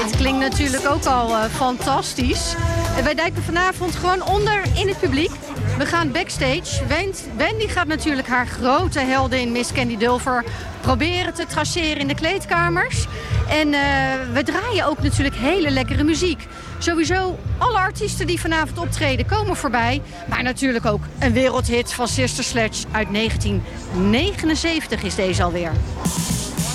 Het klinkt natuurlijk ook al fantastisch. Wij duiken vanavond gewoon onder in het publiek. We gaan backstage. Wendy gaat natuurlijk haar grote heldin Miss Candy Dulfer proberen te traceren in de kleedkamers. En we draaien ook natuurlijk hele lekkere muziek. Sowieso, alle artiesten die vanavond optreden komen voorbij. Maar natuurlijk ook een wereldhit van Sister Sledge uit 1979 is deze alweer.